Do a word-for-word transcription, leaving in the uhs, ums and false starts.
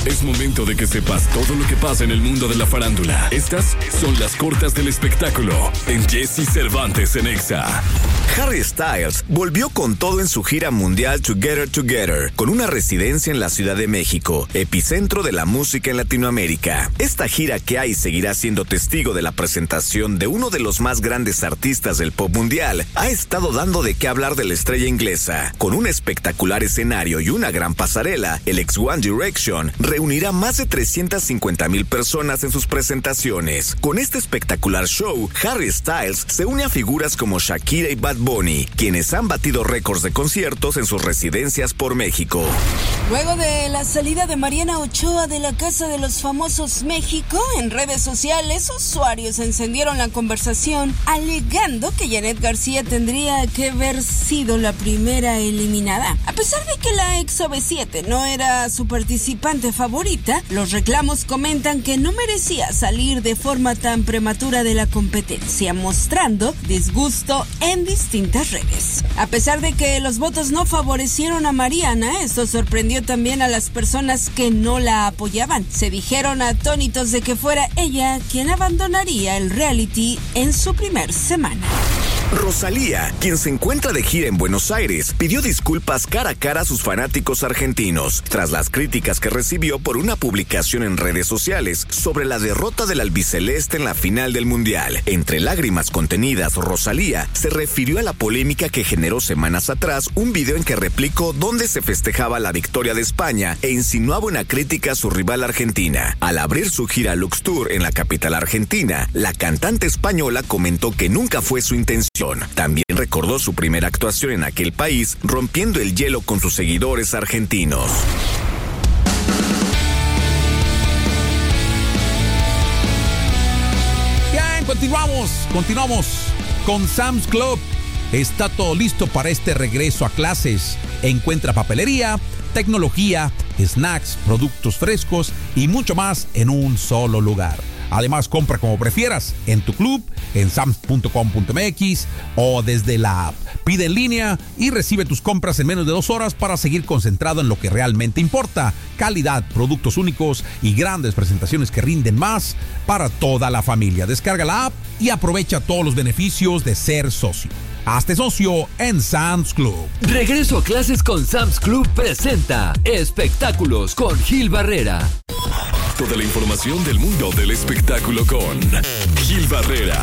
Es momento de que sepas todo lo que pasa en el mundo de la farándula. Estas son las cortas del espectáculo en Jesse Cervantes en Exa. Harry Styles volvió con todo en su gira mundial Together Together, con una residencia en la Ciudad de México, epicentro de la música en Latinoamérica. Esta gira que hay seguirá siendo testigo de la presentación de uno de los más grandes artistas del pop mundial. Ha estado dando de qué hablar de la estrella inglesa. Con un espectacular escenario y una gran pasarela, el ex One Direction reunirá más de trescientas cincuenta mil personas en sus presentaciones. Con este espectacular show, Harry Styles se une a figuras como Shakira y Bad Bunny, quienes han batido récords de conciertos en sus residencias por México. Luego de la salida de Mariana Ochoa de la Casa de los Famosos México, en redes sociales, usuarios encendieron la conversación, alegando que Janet García tendría que haber sido la primera eliminada. A pesar de que la ex O V siete no era su participante favorita, los reclamos comentan que no merecía salir de forma tan prematura de la competencia, mostrando disgusto en distintas redes. A pesar de que los votos no favorecieron a Mariana, esto sorprendió también a las personas que no la apoyaban. Se dijeron atónitos de que fuera ella quien abandonaría el reality en su primer semana. Rosalía, quien se encuentra de gira en Buenos Aires, pidió disculpas cara a cara a sus fanáticos argentinos, tras las críticas que recibió por una publicación en redes sociales sobre la derrota del albiceleste en la final del Mundial. Entre lágrimas contenidas, Rosalía se refirió a la polémica que generó semanas atrás un video en que replicó dónde se festejaba la victoria de España e insinuaba una crítica a su rival Argentina. Al abrir su gira Lux Tour en la capital argentina, la cantante española comentó que nunca fue su intención. También recordó su primera actuación en aquel país, rompiendo el hielo con sus seguidores argentinos. Bien, continuamos, continuamos con Sam's Club. Está todo listo para este regreso a clases. Encuentra papelería, tecnología, snacks, productos frescos y mucho más en un solo lugar. Además, compra como prefieras, en tu club, en sams punto com punto m x o desde la app. Pide en línea y recibe tus compras en menos de dos horas para seguir concentrado en lo que realmente importa. Calidad, productos únicos y grandes presentaciones que rinden más para toda la familia. Descarga la app y aprovecha todos los beneficios de ser socio. Hazte socio en Sam's Club. Regreso a clases con Sam's Club presenta Espectáculos con Gil Barrera. Toda la información del mundo del espectáculo con Gil Barrera,